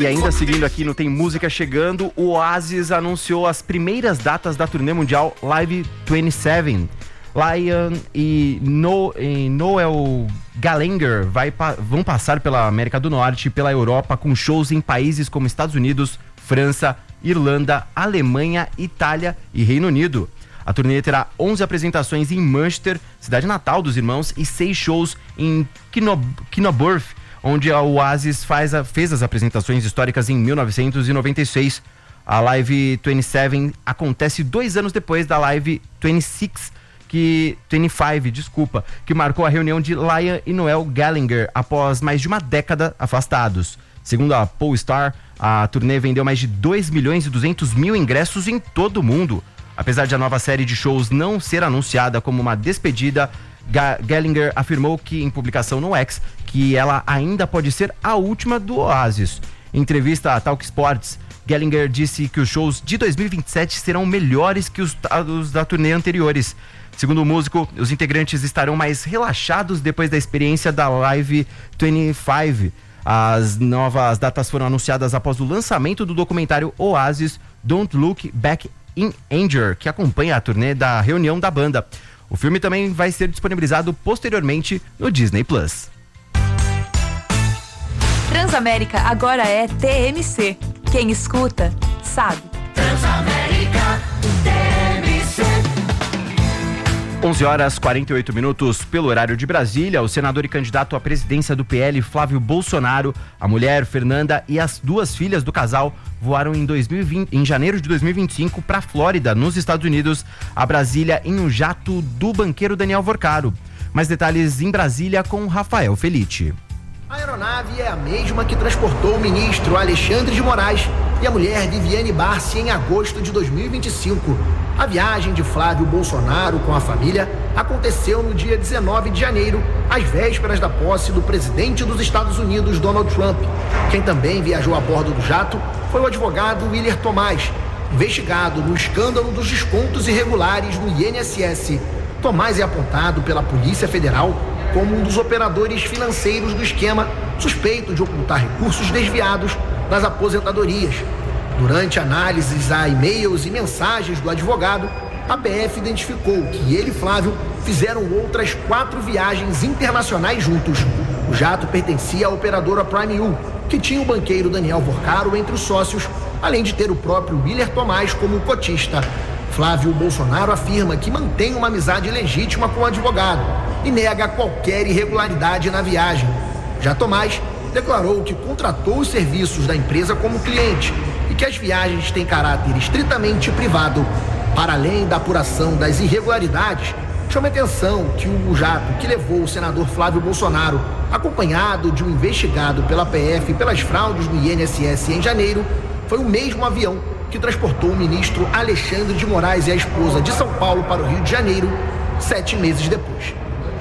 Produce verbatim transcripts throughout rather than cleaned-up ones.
E ainda seguindo aqui no Tem Música Chegando, o Oasis anunciou as primeiras datas da turnê mundial Live vinte e sete. Lion e, no, e Noel Gallagher vai, vão passar pela América do Norte e pela Europa com shows em países como Estados Unidos, França, Irlanda, Alemanha, Itália e Reino Unido. A turnê terá onze apresentações em Manchester, cidade natal dos irmãos, e seis shows em Kenilworth, onde a Oasis faz a, fez as apresentações históricas em mil novecentos e noventa e seis. A Live vinte e sete acontece dois anos depois da Live vinte e seis, que, vinte e cinco, desculpa, que marcou a reunião de Liam e Noel Gallagher após mais de uma década afastados. Segundo a Pollstar, a turnê vendeu mais de dois milhões e duzentos mil ingressos em todo o mundo. Apesar de a nova série de shows não ser anunciada como uma despedida, Ga- Gallagher afirmou que em publicação no X que ela ainda pode ser a última do Oasis. Em entrevista a Talk Sports, Gallagher disse que os shows de dois mil e vinte e sete serão melhores que os, os da turnê anteriores. Segundo o músico, os integrantes estarão mais relaxados depois da experiência da Live vinte e cinco. As novas datas foram anunciadas após o lançamento do documentário Oasis Don't Look Back in Anger, que acompanha a turnê da reunião da banda. O filme também vai ser disponibilizado posteriormente no Disney Plus. Transamérica agora é T M C. Quem escuta, sabe. Transamérica T M C. onze horas e quarenta e oito minutos pelo horário de Brasília. O senador e candidato à presidência do P L, Flávio Bolsonaro, a mulher, Fernanda, e as duas filhas do casal voaram em, dois mil e vinte, em janeiro de dois mil e vinte e cinco para a Flórida, nos Estados Unidos, a Brasília, em um jato do banqueiro Daniel Vorcaro. Mais detalhes em Brasília com Rafael Felitti. A aeronave é a mesma que transportou o ministro Alexandre de Moraes e a mulher Viviane Barsi em agosto de dois mil e vinte e cinco. A viagem de Flávio Bolsonaro com a família aconteceu no dia dezenove de janeiro, às vésperas da posse do presidente dos Estados Unidos, Donald Trump. Quem também viajou a bordo do jato foi o advogado Willer Tomás, investigado no escândalo dos descontos irregulares no I N S S. Tomás é apontado pela Polícia Federal como um dos operadores financeiros do esquema, suspeito de ocultar recursos desviados das aposentadorias. Durante análises a e-mails e mensagens do advogado, a P F identificou que ele e Flávio fizeram outras quatro viagens internacionais juntos. O jato pertencia à operadora Prime U, que tinha o banqueiro Daniel Vorcaro entre os sócios, além de ter o próprio Willer Tomás como cotista. Flávio Bolsonaro afirma que mantém uma amizade legítima com o advogado e nega qualquer irregularidade na viagem. Já Tomás declarou que contratou os serviços da empresa como cliente e que as viagens têm caráter estritamente privado. Para além da apuração das irregularidades, chama atenção que o jato que levou o senador Flávio Bolsonaro, acompanhado de um investigado pela P F pelas fraudes no I N S S em janeiro, foi o mesmo avião que transportou o ministro Alexandre de Moraes e a esposa de São Paulo para o Rio de Janeiro, sete meses depois.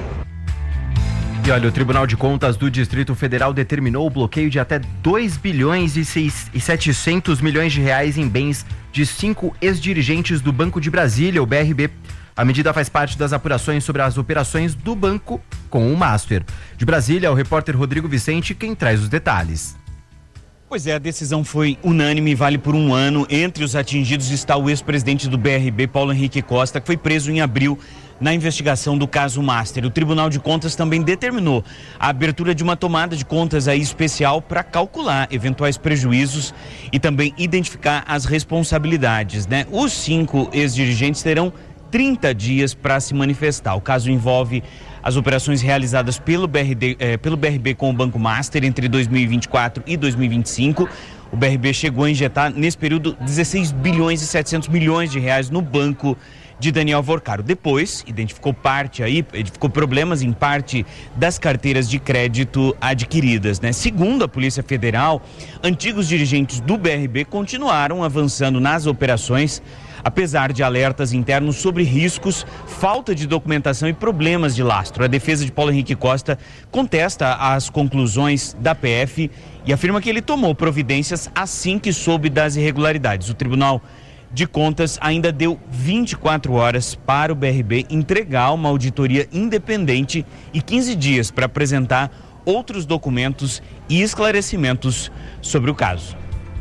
E olha, o Tribunal de Contas do Distrito Federal determinou o bloqueio de até dois bilhões e setecentos milhões de reais em bens de cinco ex-dirigentes do Banco de Brasília, o B R B. A medida faz parte das apurações sobre as operações do banco com o Master. De Brasília, o repórter Rodrigo Vicente quem traz os detalhes. Pois é, a decisão foi unânime e vale por um ano. Entre os atingidos está o ex-presidente do B R B, Paulo Henrique Costa, que foi preso em abril na investigação do caso Master. O Tribunal de Contas também determinou a abertura de uma tomada de contas aí especial para calcular eventuais prejuízos e também identificar as responsabilidades, né? Os cinco ex-dirigentes terão trinta dias para se manifestar. O caso envolve as operações realizadas pelo B R B, eh, pelo B R B com o Banco Master entre dois mil e vinte e quatro e dois mil e vinte e cinco. O B R B chegou a injetar nesse período dezesseis bilhões e setecentos milhões de reais no banco de Daniel Vorcaro. Depois, identificou parte aí, identificou problemas em parte das carteiras de crédito adquiridas, né? Segundo a Polícia Federal, antigos dirigentes do B R B continuaram avançando nas operações, apesar de alertas internos sobre riscos, falta de documentação e problemas de lastro. A defesa de Paulo Henrique Costa contesta as conclusões da P F e afirma que ele tomou providências assim que soube das irregularidades. O Tribunal de Contas ainda deu vinte e quatro horas para o B R B entregar uma auditoria independente e quinze dias para apresentar outros documentos e esclarecimentos sobre o caso.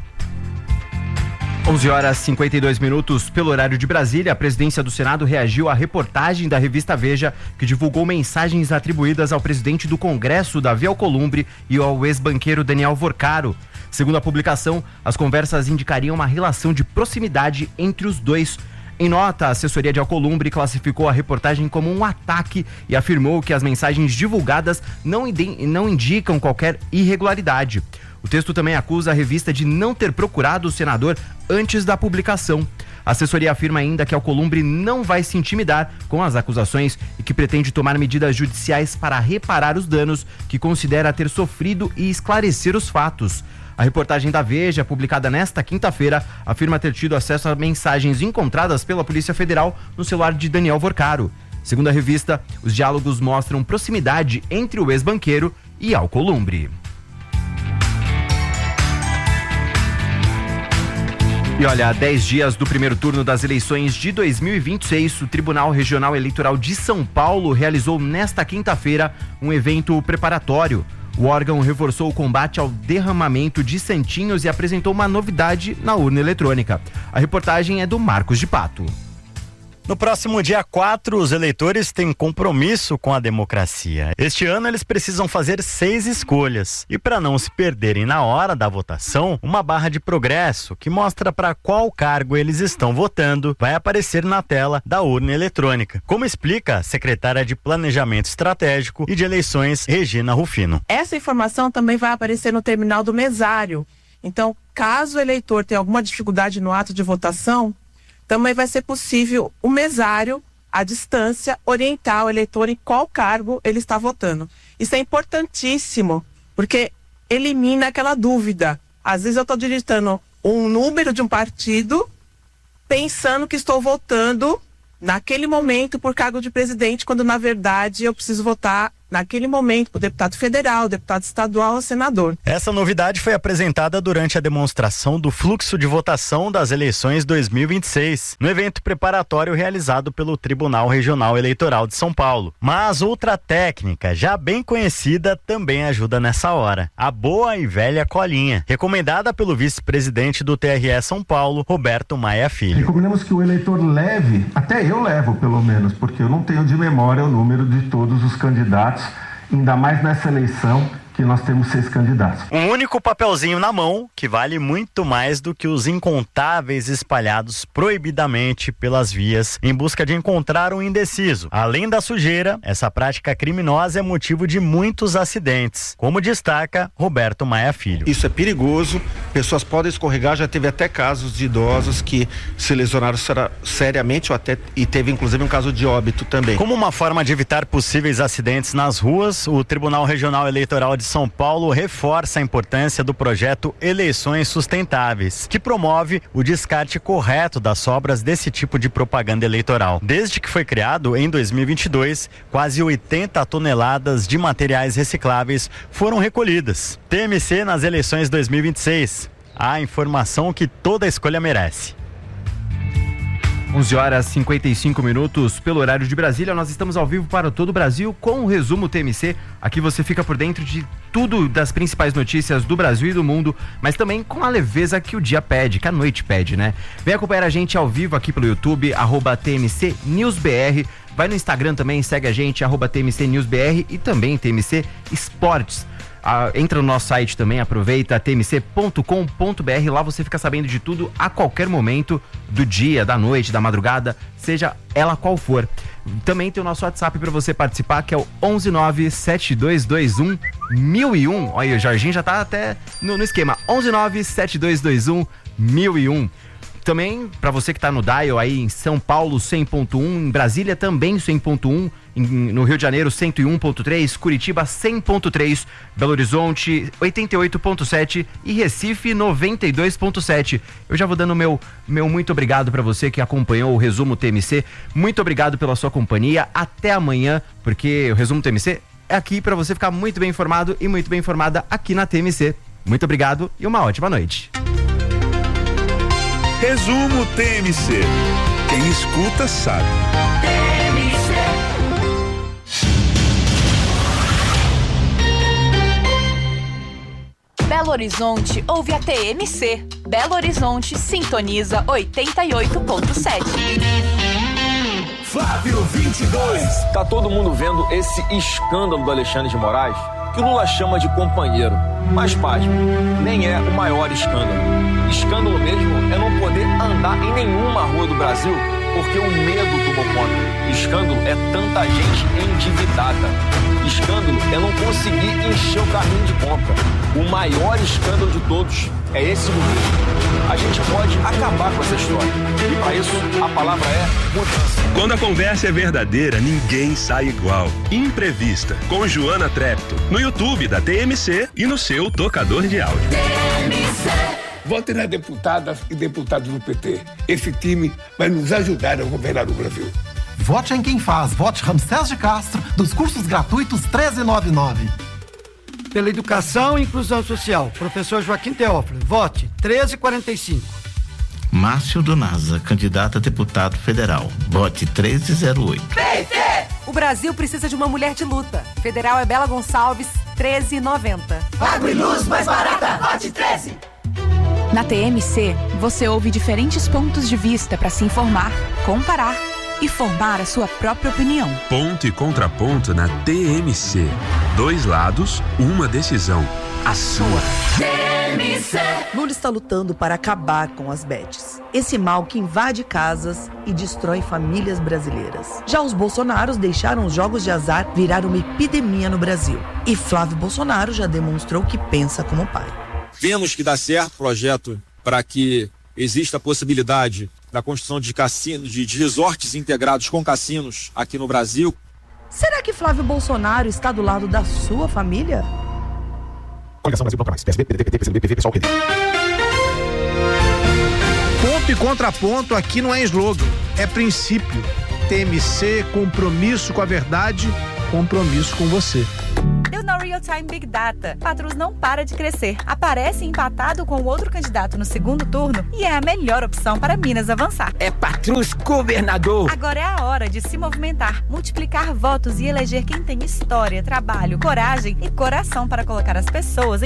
onze horas e cinquenta e dois minutos, pelo horário de Brasília, a presidência do Senado reagiu à reportagem da revista Veja, que divulgou mensagens atribuídas ao presidente do Congresso, Davi Alcolumbre, e ao ex-banqueiro Daniel Vorcaro. Segundo a publicação, as conversas indicariam uma relação de proximidade entre os dois. Em nota, a assessoria de Alcolumbre classificou a reportagem como um ataque e afirmou que as mensagens divulgadas não, indi- não indicam qualquer irregularidade. O texto também acusa a revista de não ter procurado o senador antes da publicação. A assessoria afirma ainda que Alcolumbre não vai se intimidar com as acusações e que pretende tomar medidas judiciais para reparar os danos que considera ter sofrido e esclarecer os fatos. A reportagem da Veja, publicada nesta quinta-feira, afirma ter tido acesso a mensagens encontradas pela Polícia Federal no celular de Daniel Vorcaro. Segundo a revista, os diálogos mostram proximidade entre o ex-banqueiro e Alcolumbre. E olha, há dez dias do primeiro turno das eleições de dois mil e vinte e seis, o Tribunal Regional Eleitoral de São Paulo realizou nesta quinta-feira um evento preparatório. O órgão reforçou o combate ao derramamento de santinhos e apresentou uma novidade na urna eletrônica. A reportagem é do Marcos de Pato. No próximo dia quatro, os eleitores têm compromisso com a democracia. Este ano eles precisam fazer seis escolhas. E para não se perderem na hora da votação, uma barra de progresso que mostra para qual cargo eles estão votando vai aparecer na tela da urna eletrônica. Como explica a secretária de Planejamento Estratégico e de Eleições, Regina Rufino. Essa informação também vai aparecer no terminal do mesário. Então, caso o eleitor tenha alguma dificuldade no ato de votação, também vai ser possível o mesário, à distância, orientar o eleitor em qual cargo ele está votando. Isso é importantíssimo, porque elimina aquela dúvida. Às vezes eu estou digitando um número de um partido, pensando que estou votando naquele momento por cargo de presidente, quando na verdade eu preciso votar naquele momento por deputado federal, deputado estadual ou senador. Essa novidade foi apresentada durante a demonstração do fluxo de votação das eleições dois mil e vinte e seis, no evento preparatório realizado pelo Tribunal Regional Eleitoral de São Paulo. Mas outra técnica, já bem conhecida, também ajuda nessa hora: a boa e velha colinha, recomendada pelo vice-presidente do T R E São Paulo, Roberto Maia Filho. Recomendamos que o eleitor leve, até eu levo pelo menos, porque eu não tenho de memória o número de todos os candidatos, ainda mais nessa eleição que nós temos seis candidatos. Um único papelzinho na mão que vale muito mais do que os incontáveis espalhados proibidamente pelas vias em busca de encontrar um indeciso. Além da sujeira, essa prática criminosa é motivo de muitos acidentes, como destaca Roberto Maia Filho. Isso é perigoso, pessoas podem escorregar, já teve até casos de idosos que se lesionaram seriamente ou até, e teve inclusive um caso de óbito também. Como uma forma de evitar possíveis acidentes nas ruas, o Tribunal Regional Eleitoral de São Paulo reforça a importância do projeto Eleições Sustentáveis, que promove o descarte correto das sobras desse tipo de propaganda eleitoral. Desde que foi criado em dois mil e vinte e dois, quase oitenta toneladas de materiais recicláveis foram recolhidas. T M C nas eleições dois mil e vinte e seis. A informação que toda escolha merece. onze horas e cinquenta e cinco minutos, pelo horário de Brasília. Nós estamos ao vivo para todo o Brasil com o resumo T M C. Aqui você fica por dentro de tudo, das principais notícias do Brasil e do mundo, mas também com a leveza que o dia pede, que a noite pede, né? Vem acompanhar a gente ao vivo aqui pelo YouTube, arroba T M C News B R. Vai no Instagram também, segue a gente, arroba T M C News B R, e também T M C Esportes. Ah, entra no nosso site também, aproveita, t m c ponto com ponto b r. Lá você fica sabendo de tudo a qualquer momento do dia, da noite, da madrugada, seja ela qual for. Também tem o nosso WhatsApp para você participar, que é o onze nove sete dois dois um mil e um. Olha, o Jorginho já tá até no, no esquema. onze nove sete dois dois um mil e um. Também, para você que tá no dial aí em São Paulo cem ponto um, em Brasília também cem ponto um, em, no Rio de Janeiro cento e um ponto três, Curitiba cem ponto três, Belo Horizonte oitenta e oito ponto sete e Recife noventa e dois ponto sete. Eu já vou dando meu, meu muito obrigado para você que acompanhou o Resumo T M C. Muito obrigado pela sua companhia. Até amanhã, porque o Resumo T M C é aqui para você ficar muito bem informado e muito bem informada aqui na T M C. Muito obrigado e uma ótima noite. Resumo T M C. Quem escuta sabe. Belo Horizonte ouve a T M C. Belo Horizonte sintoniza oitenta e oito ponto sete. Flávio vinte e dois. Tá todo mundo vendo esse escândalo do Alexandre de Moraes, que o Lula chama de companheiro. Mas, pasme, nem é o maior escândalo. Escândalo mesmo é não poder andar em nenhuma rua do Brasil porque o medo tomou conta. Escândalo é tanta gente endividada. Escândalo é não conseguir encher o carrinho de compra. O maior escândalo de todos é esse governo. A gente pode acabar com essa história. E para isso, a palavra é mudança. Quando a conversa é verdadeira, ninguém sai igual. Imprevista, com Joana Trepto, no YouTube da T M C e no seu tocador de áudio. T M C. Vote nas deputadas e deputados do P T. Esse time vai nos ajudar a governar o Brasil. Vote em quem faz. Vote Ramsés de Castro, dos cursos gratuitos treze noventa e nove. Pela educação e inclusão social, professor Joaquim Teófilo. Vote treze quarenta e cinco. Márcio Donaza, candidato a deputado federal. Vote treze zero oito. P T! O Brasil precisa de uma mulher de luta. Federal é Bela Gonçalves, treze noventa. Água e luz mais barata. Vote treze. Na T M C, você ouve diferentes pontos de vista para se informar, comparar e formar a sua própria opinião. Ponto e contraponto na T M C. Dois lados, uma decisão. A sua. T M C. Lula está lutando para acabar com as bets. Esse mal que invade casas e destrói famílias brasileiras. Já os Bolsonaros deixaram os jogos de azar virar uma epidemia no Brasil. E Flávio Bolsonaro já demonstrou que pensa como pai. Vemos que dá certo o projeto para que exista a possibilidade da construção de cassinos, de, de resorts integrados com cassinos aqui no Brasil. Será que Flávio Bolsonaro está do lado da sua família? Coligação Brasil, mais. P S B, P D T, P T, P C do B, P V, Pessoal, P D. Ponto e contraponto aqui não é slogan, é princípio. T M C, compromisso com a verdade, compromisso com você. Deu na Real Time Big Data. Patrus não para de crescer. Aparece empatado com o outro candidato no segundo turno e é a melhor opção para Minas avançar. É Patrus governador. Agora é a hora de se movimentar, multiplicar votos e eleger quem tem história, trabalho, coragem e coração para colocar as pessoas